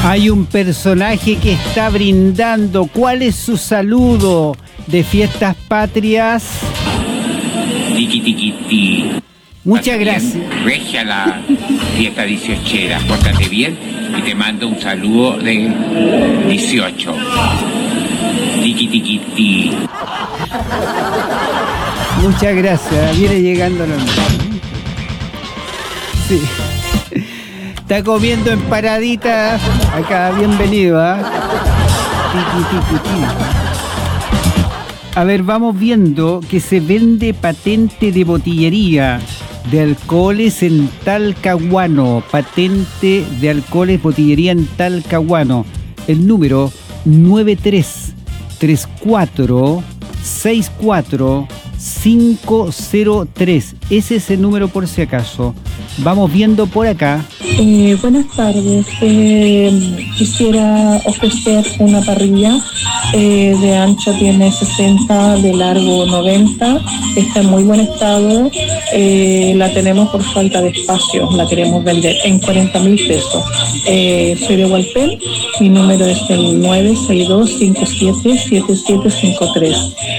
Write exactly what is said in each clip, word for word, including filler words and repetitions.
Hay un personaje que está brindando. ¿Cuál es su saludo de fiestas patrias? Tiki tiki ti. Muchas gracias. Regia la fiesta dieciochera. Pórtate bien y te mando un saludo de dieciocho. Tiki tiki ti. Muchas gracias. Viene llegando la noche. Sí. Está comiendo empanaditas. Acá, bienvenido, ¿ah? Tiki, tiki, tiki. A ver, vamos viendo que se vende patente de botillería de alcoholes en Talcahuano. Patente de alcoholes botillería en Talcahuano. El número nueve tres tres cuatro seis cuatro cinco cero tres. Ese es el número por si acaso. Vamos viendo por acá. Eh, buenas tardes. Eh, quisiera ofrecer una parrilla. Eh, de ancho tiene sesenta, de largo noventa. Está en muy buen estado. Eh, la tenemos por falta de espacio. La queremos vender en cuarenta mil pesos. Eh, soy de Hualpén. Mi número es el nueve seis dos cinco siete siete siete cinco tres.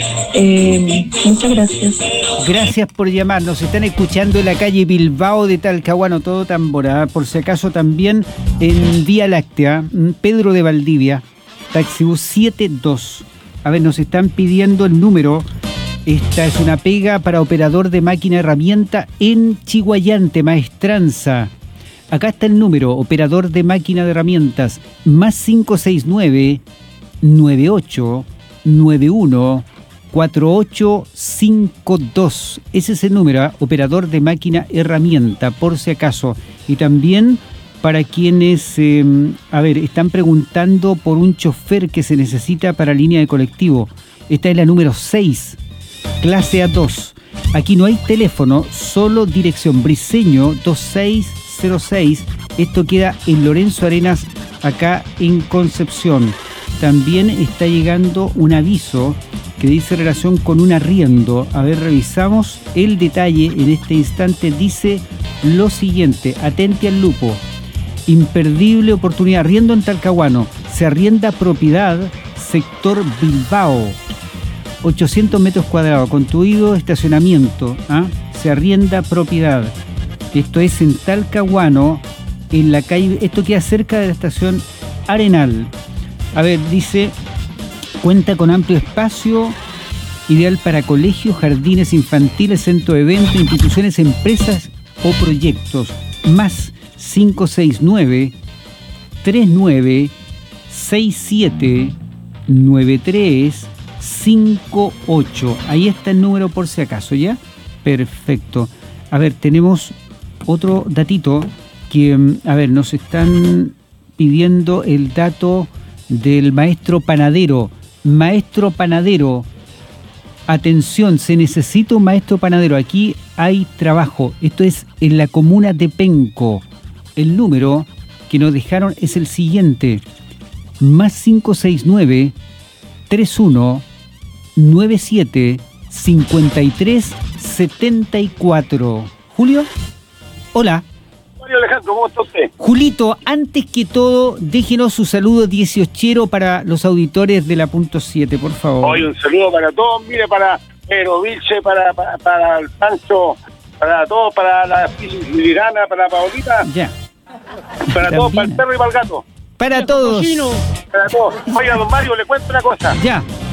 Eh, muchas gracias. Gracias por llamarnos. Están escuchando en la calle Bilbao de Talcahuano, todo Tambora. Por si acaso también en Vía Láctea, Pedro de Valdivia, Taxibús setenta y dos. A ver, nos están pidiendo el número. Esta es una pega para operador de máquina herramienta en Chiguayante, Maestranza. Acá está el número, operador de máquina de herramientas, más cinco seis nueve nueve ocho nueve uno cuatro ocho cinco dos. Ese es el número, ¿eh? Operador de máquina herramienta, por si acaso. Y también para quienes, eh, a ver, están preguntando por un chofer que se necesita para línea de colectivo. Esta es la número seis, clase A dos. Aquí no hay teléfono, solo dirección Briceño dos seis cero seis. Esto queda en Lorenzo Arenas, acá en Concepción. También está llegando un aviso que dice relación con un arriendo. A ver, revisamos el detalle en este instante. Dice lo siguiente: atente al lupo. Imperdible oportunidad. Arriendo en Talcahuano. Se arrienda propiedad, sector Bilbao. ochocientos metros cuadrados, construido estacionamiento. ¿Ah? Se arrienda propiedad. Esto es en Talcahuano, en la calle. Esto queda cerca de la estación Arenal. A ver, dice, cuenta con amplio espacio, ideal para colegios, jardines infantiles, centro de eventos, instituciones, empresas o proyectos. Más cinco seis nueve tres nueve seis siete nueve tres cinco ocho. Ahí está el número por si acaso, ¿ya? Perfecto. A ver, tenemos otro datito que, a ver, nos están pidiendo el dato del maestro panadero. Maestro panadero, atención, se necesita un maestro panadero. Aquí hay trabajo. Esto es en la comuna de Penco. El número que nos dejaron es el siguiente: más cinco seis nueve tres uno nueve siete cinco tres siete cuatro. Julio, hola. Alejandro, ¿cómo está usted? Julito, antes que todo, déjenos su saludo dieciochero para los auditores de la punto siete, por favor. Hoy un saludo para todos, mire, para Pedro Vilche, para, para, para el Pancho, para todos, para la Lirana, para Paolita. Ya. Para todos, para el perro y para el gato. Para todos. Para todos. Oiga, don Mario, le cuento una cosa. Ya.